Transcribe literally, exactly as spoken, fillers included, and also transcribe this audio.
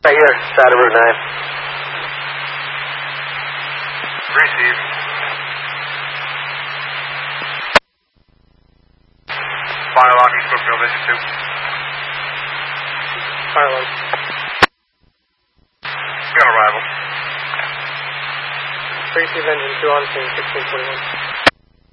Right here, side of Route nine. Receive. Fire lock East Brookfield, engine two. Fire lock. We got arrival. Receive engine two on scene, sixteen twenty-one.